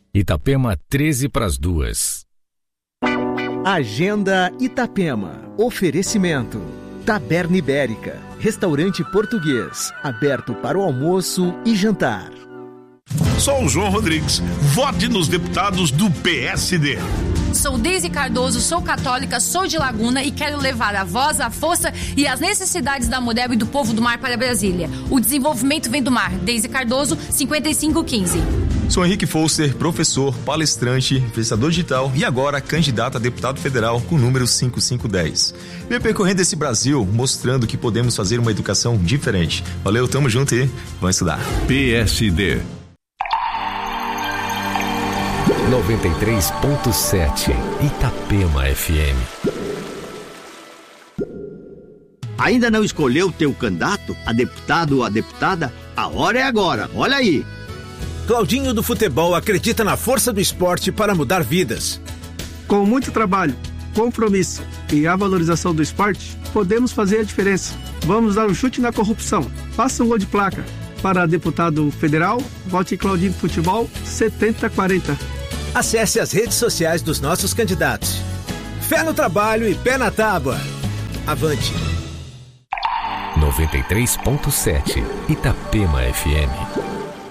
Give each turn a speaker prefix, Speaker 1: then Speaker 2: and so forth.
Speaker 1: Itapema 13:02.
Speaker 2: Agenda Itapema. Oferecimento. Taberna Ibérica. Restaurante português. Aberto para o almoço e jantar.
Speaker 3: Sou o João Rodrigues. Vote nos deputados do PSD.
Speaker 4: Sou Deise Cardoso, sou católica, sou de Laguna e quero levar a voz, a força e as necessidades da Model e do povo do mar para Brasília. O desenvolvimento vem do mar. Deise Cardoso, 5515.
Speaker 5: Sou Henrique Foster, professor, palestrante, influenciador digital e agora candidato a deputado federal com o número 5510. Venho percorrendo esse Brasil mostrando que podemos fazer uma educação diferente. Valeu, tamo junto e vamos estudar.
Speaker 1: PSD 93.7 Itapema FM.
Speaker 6: Ainda não escolheu o teu candidato, a deputado ou a deputada? A hora é agora, olha aí.
Speaker 7: Claudinho do Futebol acredita na força do esporte para mudar vidas.
Speaker 8: Com muito trabalho, compromisso e a valorização do esporte, podemos fazer a diferença. Vamos dar um chute na corrupção. Faça um gol de placa. Para deputado federal, vote Claudinho do Futebol 7040.
Speaker 7: Acesse as redes sociais dos nossos candidatos. Fé no trabalho e pé na tábua. Avante.
Speaker 1: 93.7 Itapema FM.